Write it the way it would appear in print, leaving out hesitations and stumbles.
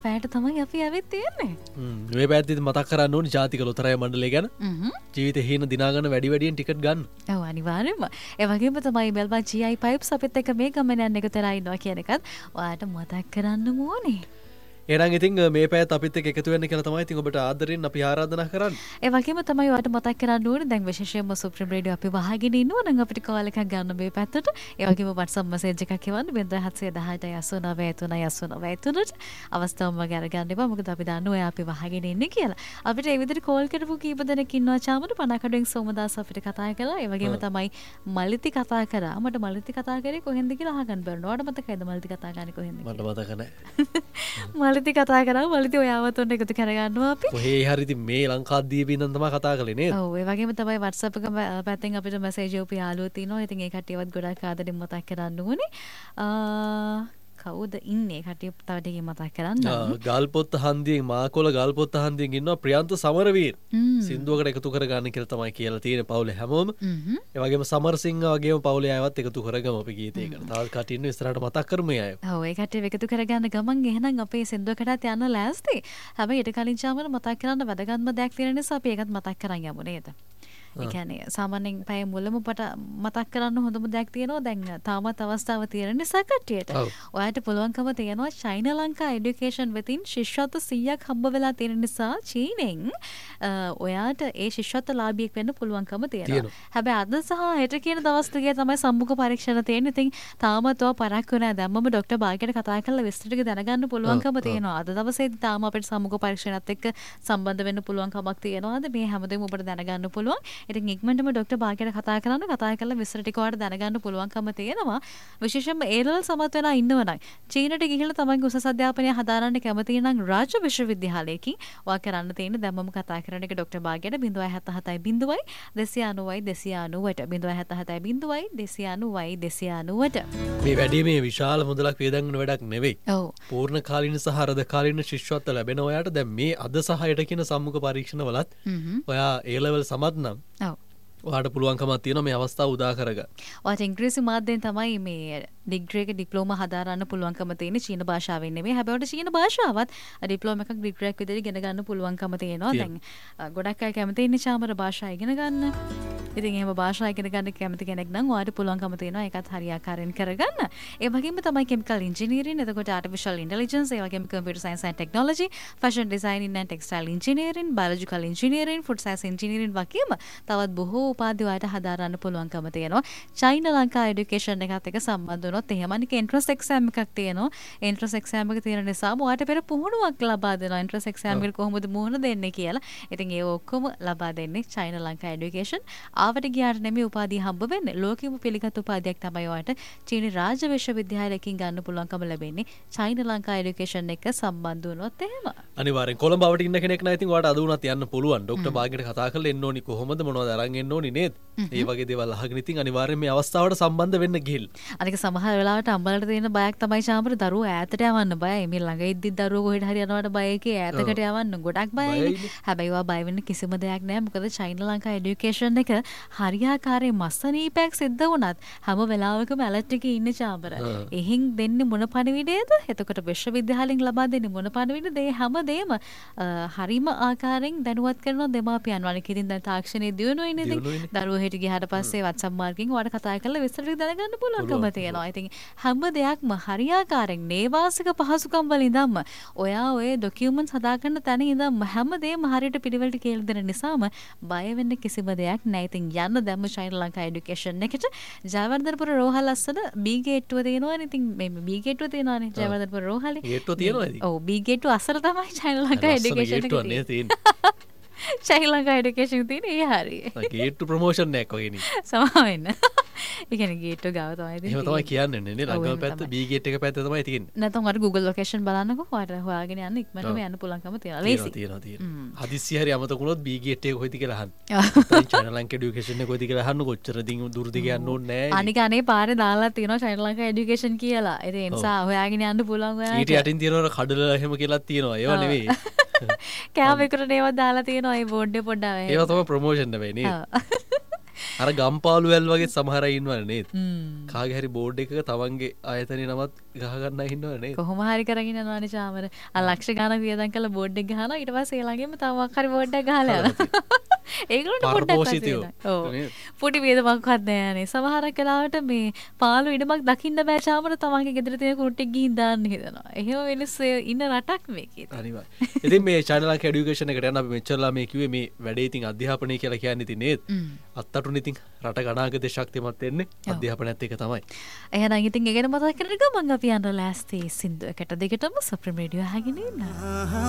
පැයට තමයි අපි ඇවිත් තියෙන්නේ. මේ පැත්තේ මතක් කරන්න ඕනේ ජාතික ලොතරැයි මණ්ඩලය ගැන. ජීවිතේ හේන දිනාගන්න වැඩි වැඩියෙන් ටිකට් ගන්න. ඔව් අනිවාර්යයෙන්ම. ඒ වගේම තමයි මෙල්බන් GI Pipes අපිත් එක්ක මේ ගමන යන්න එක තරයි ඉන්නවා කියන එකත් ඔයාලට මතක් කරන්න ඕනේ. එහෙනම් ඉතින් මේ පැයත් අපිත් එක්ක එකතු වෙන්න කියලා තමයි ඉතින් ඔබට ආදරෙන් අපි ආරාධනා කරන්නේ. ඒ වගේම තමයි ඔයාලට මතක් කරන්න ඕනේ දැන් විශේෂයෙන්ම සුප්‍රීම රේඩියෝ අපි වහගෙන ඉන්නවා නම් අපිට කෝල් එකක් ගන්න මේ පැත්තට. ඒ වගේම WhatsApp message එකක් එවන්න 0718 අවස්ථාව මම අරගන්න එපා. මොකද අපි දන්නවා ඔයා අපි වහගෙන ඉන්නේ කියලා. අපිට ඒ විදිහට කෝල් කරපු කීප දෙනෙක් ඉන්නවා චාමර පණකඩෙන් සෝමදාස් අපිට කතා කළා. ඒ වගේම තමයි මලිති කතා කරා. මට මලිති කතා කරේ කොහෙන්ද කියලා අහගන්න බැරුණා. ඔයාලට මතකයිද මලිති කතා කරන්නේ කොහෙන්ද? මට මතක නැහැ. මලිති කතා කරා. මලිති ඔයාවත් ඔන්න එකතු කරගන්නවා අපි. කොහේ හරි ඉතින් මේ ලංකාදීපේ ඉඳන් තමයි කතා කරන්නේ නේද? ඔව් ඒ වගේම තමයි WhatsApp එක පැත්තෙන් අපිට මැසේජ් යවපු යාළුවෝ තිනවා. ඉතින් ඒ කට්ටියවත් ගොඩක් ආදරෙන් මතක් කරන්න ඕනේ. කවුද ඉන්නේ කට්ටිය තව ටිකකින් මතක් කරන්න. ගල්පොත්ත හන්දියෙන් මාකොළ ගල්පොත්ත හන්දියෙන් ඉන්නවා ප්‍රියන්ත සමරවීර. සින්දුවකට එකතු කරගන්න කියලා තමයි කියලා තියෙන්නේ පවුලේ හැමෝම. ඒ වගේම සමරසිංහ වගේම පවුලේ අයවත් එකතු කරගමු අපි ගීතයකට. තවත් කට්ටිය ඉන්න ඉස්සරහට මතක් කරමු අය. ඔව් ඒ කට්ටිය එකතු කරගන්න ගමන් එහෙනම් අපේ සින්දුවකටත් යන්න ලෑස්ති. හැබැයි ඊට කලින් චාමර මතක් කරන්න වැදගත්ම දෙයක් තියෙන නිසා අපි ඒකත් මතක් කරන් යමු නේද? ඒ කියන්නේ සාමාන්‍යයෙන් පැය මුලම මතක් කරන්න හොඳම දෙයක් තියෙනවා දැන් තාමත් අවස්ථාව තියෙන නිසා කට්ටියට. ඔයාලට පුළුවන්කම තියෙනවා චයිනා ලංකා এডুকেෂන් වෙතින් ශිෂ්‍යත්ව 100ක් හම්බ වෙලා තියෙන නිසා චීනෙන් ඔයාට ඒ ශිෂ්‍යත්ව ලාභියෙක් වෙන්න පුළුවන්කම තියෙනවා. හැබැයි අද සහ හෙට කියන දවස් දෙකේ තමයි සම්මුඛ පරීක්ෂණ තියෙන්නේ. ඉතින් තාමත් ඔයා පරක්කු නැහැ. දැම්මම ડોක්ටර් භාග්‍යයට කතා කරලා විස්තර ටික දැනගන්න පුළුවන්කම තියෙනවා. අද දවසේදී තාම අපිට සම්මුඛ පරීක්ෂණත් එක්ක සම්බන්ධ වෙන්න පුළුවන්කමක් තියෙනවාද? මේ හැමදේම ඔබට දැනගන්න පුළුවන්. ඉතින් ඉක්මනටම ડોක්ටර් භාග්‍යයට කතා කරලා විස්තර ටික ඔයාලට දැනගන්න පුළුවන්කම තියෙනවා. විශේෂයෙන්ම A-level සමත් වෙලා ඉන්නවනම් චීනට ගිහිල්ලා තමන්ගේ උසස් අධ්‍යාපනය හදාරන්න කැමති නම් රාජ්‍ය විශ්වවිද්‍යාලයකින් ඔයා කරන්න තියෙන දැම්මම කතා කරන එක ડોක්ටර් භාග්‍යයට 077 290 මේ වැඩේ මේ විශාල මුදලක් වියදම් වෙන වැඩක් නෙවෙයි. පූර්ණ කාලීන සහ අර්ධ කාලීන ශිෂ්‍යත්ව ලැබෙන ඔයාට දැන් මේ අද සහ හෙට කියන සම්මුඛ පරීක්ෂණ වලත් ඔයා A-level සමත් නම් ඔයාට පුළුවන්කමක් තියෙනවා මේ අවස්ථාව උදා කරගන්න. ඔයාට ඉංග්‍රීසි මාධ්‍යයෙන් තමයි මේ ඩිග්‍රී එක ඩිප්ලෝමා හදාරන්න පුළුවන්කම තියෙන්නේ චීන භාෂාවෙන් නෙමෙයි. හැබැයි ඔයාට චීන භාෂාවත් ඩිප්ලෝමා එකක් ඩිග්‍රී එකක් විදිහට ඉගෙන ගන්න පුළුවන්කම තියෙනවා. දැන් ගොඩක් අය කැමති ඉන්නේ චාමර භාෂා ඉගෙන ගන්න. ඉතින් එහෙම භාෂා ඉගෙන ගන්න කැමති කෙනෙක් නම් ඔයාට පුළුවන්කම තියෙනවා ඒකත් හරියාකාරයෙන් කරගන්න. ඒ වගේම තමයි chemical engineering, එතකොට artificial intelligence, ඒ වගේම computer science and technology, fashion designing and textile engineering, biological engineering, food science engineering වගේම තවත් බොහෝ උපාධි ඔයාට හදාරන්න පුළුවන්කම තියෙනවා. චයිනා ලංකා এডুকেෂන් එකත් එක්ක සම්බන්ධ වුණොත් එහෙම අනික entrance exam එකක් තියෙනවා. entrance exam එක තියෙන නිසා ඔයාට පෙර පුහුණුවක් ලබා දෙනවා. entrance exam එකට කොහොමද මුහුණ දෙන්නේ කියලා. ඉතින් ඒ ඔක්කොම ලබා දෙන්නේ චයිනා ලංකා এডুকেෂන්. ආවට ගියාට නෙමෙයි උපාධිය හම්බ වෙන්නේ. ලෝකෙම පිළිගත් උපාධියක් තමයි ඔයාට චීන රාජ්‍ය විශ්වවිද්‍යාලයකින් ගන්න පුළුවන්කම ලැබෙන්නේ. චයිනා ලංකා এডুকেෂන් එක සම්බන්ධ වුණොත් එහෙම. අනිවාර්යෙන් කොළඹ ආවට ඉන්න කෙනෙක් නම් ඉතින් ඔයාට අද වුණත් යන්න පුළුවන්. ડોක්ටර් භාග්‍යයට කතා කරලා එන්න ඕනි කොහොමද මොනවද අරන් එන්න ඕනි නේද? ඒ වගේ දේවල් අහගෙන ඉතින් අනිවාර්යෙන් මේ අවස්ථාවට සම්බන්ධ වෙන්න ගිහින්. අනික සමහර වෙලාවට අම්බලට තියෙන බයක් තමයි චාමර දරුවෝ ඈතට යවන්න බයයි. මේ ළඟ ඉද්දි දරුවෝ කොහෙට හරි යනවට බයකේ ඈතකට යවන්න ගොඩක් බයයි. හැබැයි ඔයා බය වෙන්න කිසිම දෙයක් නැහැ. මොකද චයිනා ලංකා এডুকেෂන් එක හරියාකාරයෙන් මස්සනීපයක් සිද්ධ වුණත් හැම වෙලාවකම ඇලර්ට් එකේ ඉන්න චාමර. එහෙන් දෙන්නේ මොන පණිවිඩයද? එතකොට විශ්වවිද්‍යාලයෙන් ලබා දෙන්නේ මොන පණිවිඩද? ඒ හැමදේම හරිම ආකාරයෙන් දැනුවත් කරනවා දෙමාපියන්. වනික ඉතින් දැන් තාක්ෂණයේ දියුණුවයි නේද? දරුවෝ හෙට ගියාට පස්සේ WhatsApp මාර්ගයෙන් ඔයාලට කතා කරලා විස්තර ටික දැනගන්න පුළුවන්කම තියෙනවා. ඉතින් හැම දෙයක්ම හරියාකාරයෙන් නේවාසික පහසුකම් වලින් ඉඳන්ම ඔයා ඔය ડોකියුමන්ට්ස් හදාගන්න තැන ඉඳන්ම හැමදේම හරියට පිළිවෙලට කියලා දෙන නිසාම බය වෙන්න කිසිම දෙයක් නැහැ. ඉතින් යන්න දැම්ම චයිනා ලංකා এডুকেෂන් එකට ජයවර්ධනපුර රෝහල අස්සන B ගේට්ටුව තියෙනවානේ. ඉතින් මේ B ගේට්ටුව තියෙනවානේ ජයවර්ධනපුර රෝහලේ. ගේට්ටුව තියෙනවද? ඔව් B ගේට්ටුව අස්සර තමයි චයිනා ලංකා এডুকেෂන් එක තියෙන්නේ. චයිනා ලංකා এডুকেෂන් තියෙන්නේ ඒ හරිය. ගේට්ටු ප්‍රොමෝෂන් එකක් වගේ නේ. සමා වෙන්න. ඒ කියන්නේ ගේට්ටුව ගාව තමයි තියෙන්නේ. එහෙම තමයි කියන්නේ නේ. ළඟම පැත්ත B ගේට් එක පැත්ත තමයි තියෙන්නේ. නැත්නම් ඔයාලා Google location බලන්නකෝ. ඔයාලා හොයාගෙන යන්න ඉක්මනටම යන්න පුළුවන්කම තියෙනවා. ලේසි. තියෙනවා. හදිස්සි හරි අමතක වුණොත් B ගේට් එක කොහෙද කියලා අහන්න. චයිනා ලංකා এডুকেෂන් එක කොහෙද කියලා අහන්න කොච්චර දුර දිග යන්න ඕනේ නැහැ. අනික අනේ පාරේ දාලා තියෙනවා චයිනා ලංකා এডুকেෂන් කියලා. ඒ නිසා හොයාගෙන යන්න පුළුවන් ඔයාලට. ඊට යටින් තියෙනවා කඩල එහෙම කියලා තියෙනවා. ඒවා නෙවෙයි. කෑම එකට ඒවා දාලා තියෙනවා ඒ බෝඩ් එක පොඩ්ඩක්. ඒවා තමයි ප්‍රොමෝෂන් නෙවෙයි නේද? අර ගම්පාලුවැල් වගේ සමහරයින්වල නේත් කාගේ හරි බෝඩ් එකක තමන්ගේ ආයතනය නමත් ගහගන්න හින්නවනේ කොහොම හරි කරගෙන යනවානේ චාමර ලක්ෂ ගානක් වියදම් කරලා බෝඩ් එක ගහනවා ඊට පස්සේ ළඟින්ම තව හරි බෝඩ් එකක් ගහලා යනවා ඒගොල්ලන්ට පොඩ්ඩක් පොඩි වේදමක්වත් නෑනේ සමහරක් වෙලාවට මේ පාළු ඉඩමක් දකින්න බෑ චාමර තමන්ගේ ගෙදර තියෙන කුට්ටෙක් ගිහින් දාන්න හිතනවා එහෙම වෙලස් ඉන්න රටක් මේකේ අනිවාර්යයෙන් ඉතින් මේ චයිනලංක එඩියුකේෂන් එකට යන අපි මෙච්චරලා මේ කිව්වේ මේ වැඩේ ඉතින් අධ්‍යාපනය කියලා කියන්නේ ඉතින් නේද අත්තටුන ඉතින් රට අනාගත ශක්තිමත් වෙන්නේ අධ්‍යාපනයත් එක තමයි එහෙනම් ඉතින් ඒ ගැන මතක් කරගමු මම අපි යන ලෑස්ති සින්දුවකට දෙකටම සුප්‍රීම රේඩියෝ අහගෙන ඉන්න